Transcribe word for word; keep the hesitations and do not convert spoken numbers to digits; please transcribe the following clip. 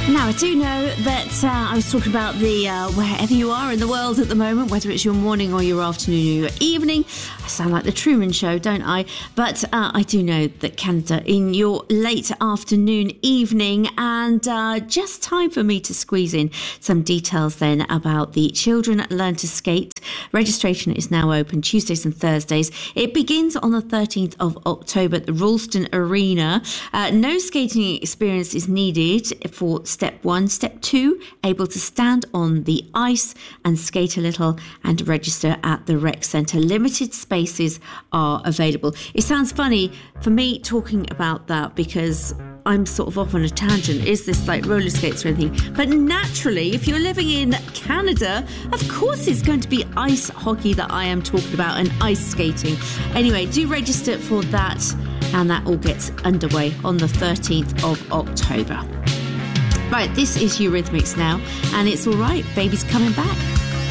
Now, I do know that uh, I was talking about the uh, wherever you are in the world at the moment, whether it's your morning or your afternoon or your evening. I sound like the Truman Show, don't I? But uh, I do know that Canada in your late afternoon, evening, and uh, just time for me to squeeze in some details then about the Children Learn to Skate. Registration is now open Tuesdays and Thursdays. It begins on the thirteenth of October at the Ralston Arena. Uh, no skating experience is needed for step one. Step two, able to stand on the ice and skate a little and register at the rec centre. Limited spaces are available. It sounds funny for me talking about that because I'm sort of off on a tangent. Is this like roller skates or anything? But naturally, if you're living in Canada, of course it's going to be ice hockey that I am talking about and ice skating. Anyway, do register for that, and that all gets underway on the thirteenth of October. Right, this is Eurythmics now, and it's all right, baby's coming back.